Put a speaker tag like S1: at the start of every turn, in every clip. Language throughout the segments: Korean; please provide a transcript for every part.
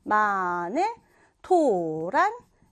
S1: 마늘, 토란,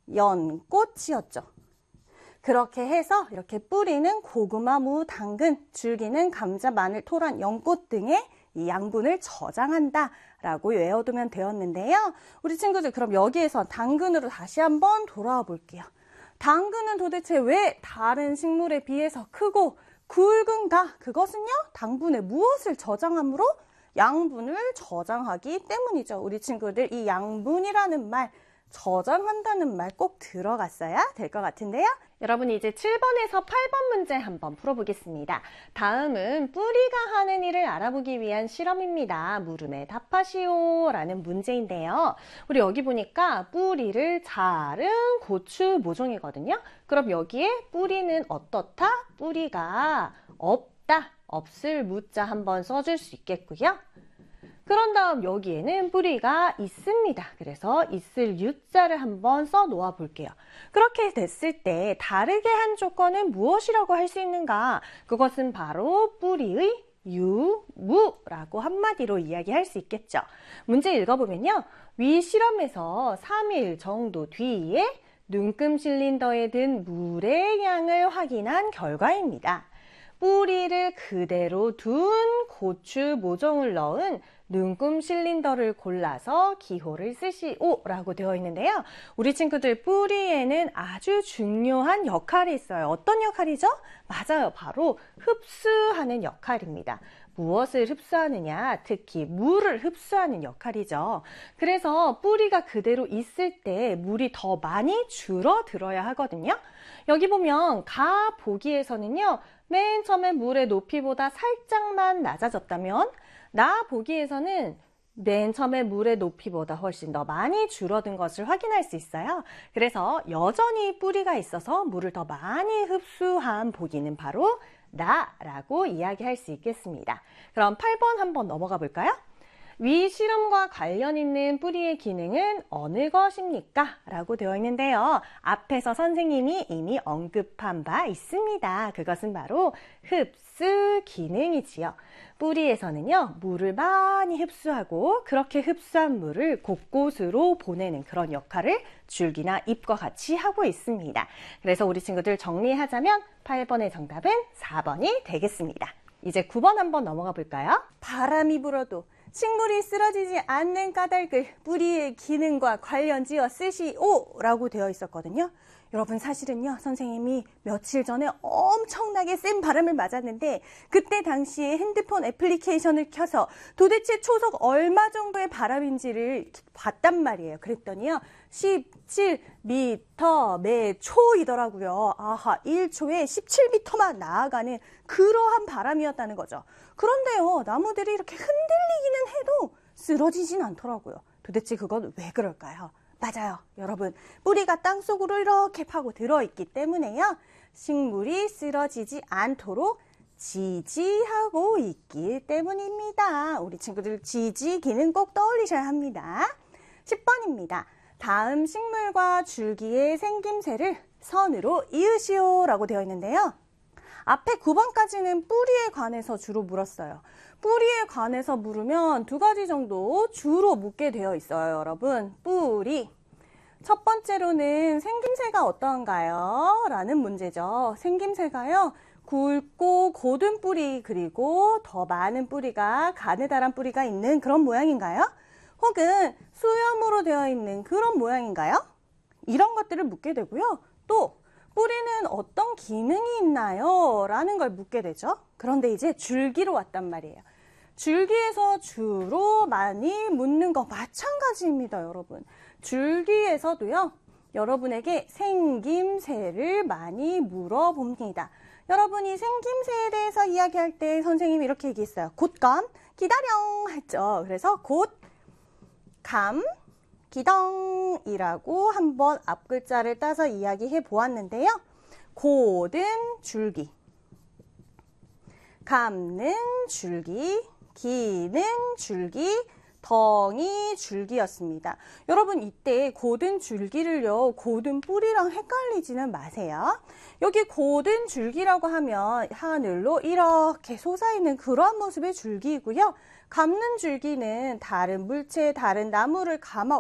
S1: 연꽃이었죠. 그렇게 해서 이렇게 뿌리는 고구마, 무, 당근, 줄기는 감자, 마늘, 토란, 연꽃 등의 이 양분을 저장한다 라고 외워두면 되었는데요. 우리 친구들 그럼 여기에서 당근으로 다시 한번 돌아와 볼게요. 당근은 도대체 왜 다른 식물에 비해서 크고 굵은가? 그것은요, 당분에 무엇을 저장함으로? 양분을 저장하기 때문이죠. 우리 친구들 이 양분이라는 말, 저장한다는 말 꼭 들어갔어야 될 것 같은데요.
S2: 여러분이 이제 7번에서 8번 문제 한번 풀어보겠습니다. 다음은 뿌리가 하는 일을 알아보기 위한 실험입니다. 물음에 답하시오 라는 문제인데요. 우리 여기 보니까 뿌리를 자른 고추 모종이거든요. 그럼 여기에 뿌리는 어떻다? 뿌리가 없다. 없을 무자 한번 써줄 수 있겠고요. 그런 다음 여기에는 뿌리가 있습니다. 그래서 있을 유자를 한번 써 놓아 볼게요. 그렇게 됐을 때 다르게 한 조건은 무엇이라고 할 수 있는가? 그것은 바로 뿌리의 유무라고 한마디로 이야기할 수 있겠죠. 문제 읽어보면요. 위 실험에서 3일 정도 뒤에 눈금 실린더에 든 물의 양을 확인한 결과입니다. 뿌리를 그대로 둔 고추 모종을 넣은 눈금 실린더를 골라서 기호를 쓰시오 라고 되어 있는데요. 우리 친구들 뿌리에는 아주 중요한 역할이 있어요. 어떤 역할이죠? 맞아요. 바로 흡수하는 역할입니다. 무엇을 흡수하느냐? 특히 물을 흡수하는 역할이죠. 그래서 뿌리가 그대로 있을 때 물이 더 많이 줄어들어야 하거든요. 여기 보면 가 보기에서는요. 맨 처음에 물의 높이보다 살짝만 낮아졌다면 나 보기에서는 맨 처음에 물의 높이보다 훨씬 더 많이 줄어든 것을 확인할 수 있어요. 그래서 여전히 뿌리가 있어서 물을 더 많이 흡수한 보기는 바로 나라고 이야기할 수 있겠습니다. 그럼 8번 한번 넘어가 볼까요? 위 실험과 관련 있는 뿌리의 기능은 어느 것입니까? 라고 되어 있는데요. 앞에서 선생님이 이미 언급한 바 있습니다. 그것은 바로 흡수 기능이지요. 뿌리에서는요, 물을 많이 흡수하고 그렇게 흡수한 물을 곳곳으로 보내는 그런 역할을 줄기나 잎과 같이 하고 있습니다. 그래서 우리 친구들 정리하자면 8번의 정답은 4번이 되겠습니다. 이제 9번 한번 넘어가 볼까요?
S1: 바람이 불어도 식물이 쓰러지지 않는 까닭을 뿌리의 기능과 관련지어 쓰시오 라고 되어 있었거든요. 여러분 사실은요, 선생님이 며칠 전에 엄청나게 센 바람을 맞았는데 그때 당시에 핸드폰 애플리케이션을 켜서 도대체 초속 얼마 정도의 바람인지를 봤단 말이에요. 그랬더니요, 17m 매 초이더라고요. 아하, 1초에 17m만 나아가는 그러한 바람이었다는 거죠. 그런데요, 나무들이 이렇게 흔들리기는 해도 쓰러지진 않더라고요. 도대체 그건 왜 그럴까요? 맞아요. 여러분, 뿌리가 땅속으로 이렇게 파고 들어있기 때문에요. 식물이 쓰러지지 않도록 지지하고 있기 때문입니다. 우리 친구들 지지 기능 꼭 떠올리셔야 합니다. 10번입니다. 다음 식물과 줄기의 생김새를 선으로 이으시오 라고 되어 있는데요. 앞에 9번까지는 뿌리에 관해서 주로 물었어요. 뿌리에 관해서 물으면 두 가지 정도 주로 묻게 되어 있어요, 여러분. 뿌리. 첫 번째로는 생김새가 어떠한가요? 라는 문제죠. 생김새가요, 굵고 고든 뿌리 그리고 더 많은 뿌리가 가느다란 뿌리가 있는 그런 모양인가요? 혹은 수염으로 되어 있는 그런 모양인가요? 이런 것들을 묻게 되고요. 또 뿌리는 어떤 기능이 있나요? 라는 걸 묻게 되죠. 그런데 이제 줄기로 왔단 말이에요. 줄기에서 주로 많이 묻는 거 마찬가지입니다, 여러분. 줄기에서도요, 여러분에게 생김새를 많이 물어봅니다. 여러분이 생김새에 대해서 이야기할 때 선생님이 이렇게 얘기했어요. 곶감, 기다려 했죠. 그래서 곶감, 기덩이라고 한번 앞글자를 따서 이야기해 보았는데요. 곶은 줄기, 감는 줄기, 기는 줄기, 덩이 줄기였습니다. 여러분 이때 곶은 줄기를요, 곶은 뿌리랑 헷갈리지는 마세요. 여기 곶은 줄기라고 하면 하늘로 이렇게 솟아있는 그러한 모습의 줄기이고요. 감는 줄기는 다른 물체, 다른 나무를 감아